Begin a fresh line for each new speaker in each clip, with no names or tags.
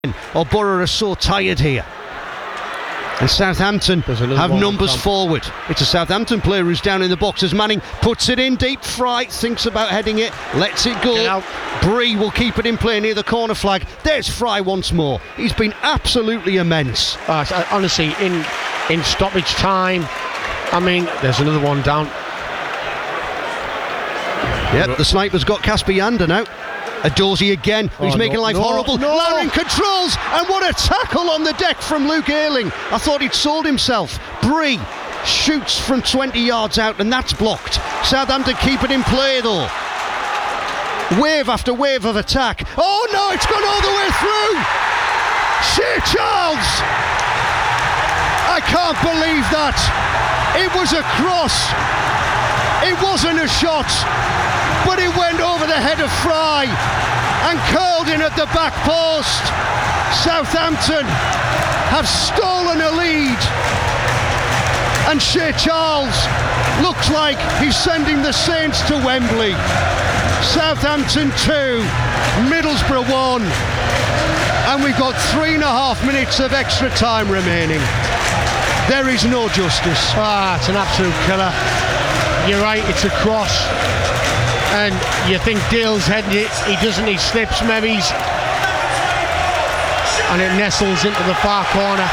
or Borough are so tired here. And Southampton have numbers forward. It's a Southampton player who's down in the box as Manning puts it in deep. Fry thinks about heading it, lets it go. Bree will keep it in play near the corner flag. There's Fry once more. He's been absolutely immense.
Honestly, in stoppage time, I mean, there's another one down.
Yep, the sniper's got Casper Yander now. Adorsey again, he's making life horrible. Larin controls, and what a tackle on the deck from Luke Ayling. I thought he'd sold himself. Bree shoots from 20 yards out, and that's blocked. Southampton keep it in play though. Wave after wave of attack. Oh no, it's gone all the way through. Shea Charles! I can't believe that. It was a cross. It wasn't a shot, but it went over the head of Fry and curled in at the back post. Southampton have stolen a lead, and Shea Charles looks like he's sending the Saints to Wembley. Southampton 2, Middlesbrough 1, and we've got 3.5 minutes of extra time remaining. There is no justice.
It's an absolute killer. You're right, it's a cross, and you think Dale's heading it, he doesn't, he slips maybe, and it nestles into the far corner.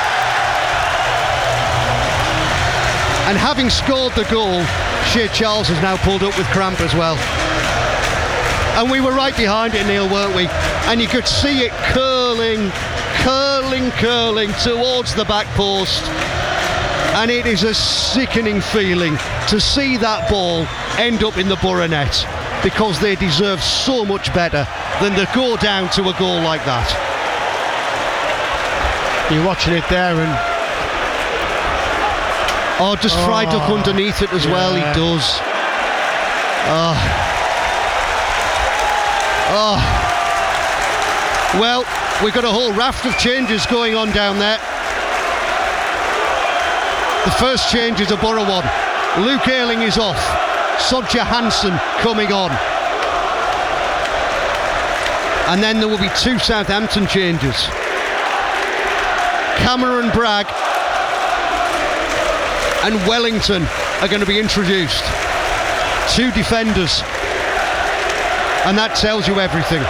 And having scored the goal, Shea Charles has now pulled up with cramp as well. And we were right behind it, Neil, weren't we? And you could see it curling towards the back post. And it is a sickening feeling to see that ball end up in the Borough net, because they deserve so much better than to go down to a goal like that.
You're watching it there, and
does Fry duck underneath it as well? He does. Well, we've got a whole raft of changes going on down there. The first change is a Borough one. Luke Ayling is off. Sodja Hansen coming on. And then there will be 2 Southampton changes. Cameron Bragg and Wellington are going to be introduced. 2 defenders. And that tells you everything.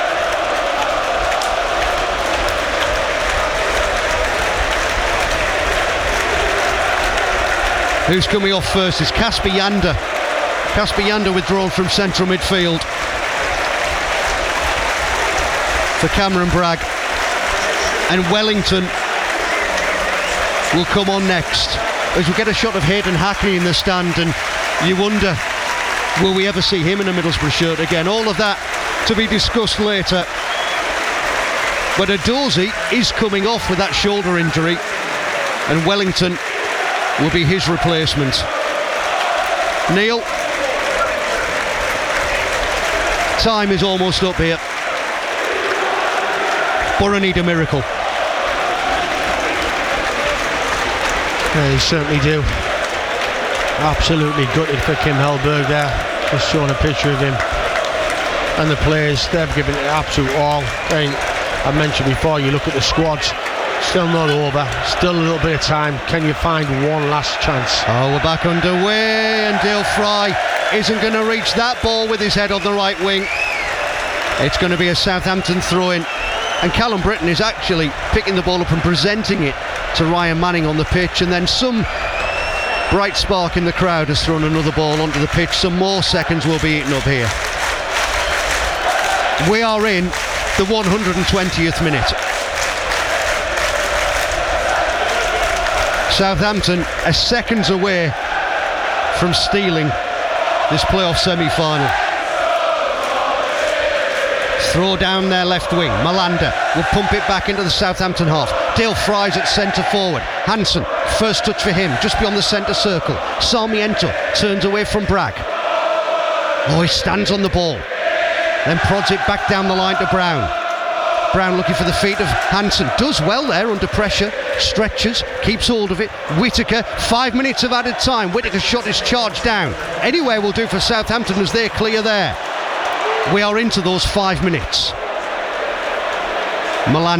Who's coming off first is Casper Yander. Casper Yander withdrawn from central midfield for Cameron Bragg. And Wellington will come on next, as we get a shot of Hayden Hackney in the stand, and you wonder, will we ever see him in a Middlesbrough shirt again? All of that to be discussed later. But Adorsey is coming off with that shoulder injury, and Wellington will be his replacement. Neil, time is almost up here. Borough need a miracle.
Yeah, they certainly do. Absolutely gutted for Kim Hellberg there. Just showing a picture of him. And the players, they've given it absolute all. I mentioned before, you look at the squads, still not over, still a little bit of time. Can you find one last chance?
We're back underway, and Dale Fry isn't going to reach that ball with his head on the right wing. It's going to be a Southampton throw-in, and Callum Britton is actually picking the ball up and presenting it to Ryan Manning on the pitch, and then some bright spark in the crowd has thrown another ball onto the pitch. Some more seconds will be eaten up here. We are in the 120th minute. Southampton are seconds away from stealing this playoff semi-final. Throw down their left wing. Malanda will pump it back into the Southampton half. Dale Fry's at centre forward. Hansen, first touch for him, just beyond the centre circle. Sarmiento turns away from Bragg. He stands on the ball, then prods it back down the line to Brown. Brown looking for the feet of Hansen. Does well there under pressure. Stretches, keeps hold of it. Whittaker, 5 minutes of added time. Whittaker's shot is charged down. Anywhere will do for Southampton as they're clear there. We are into those 5 minutes. Milan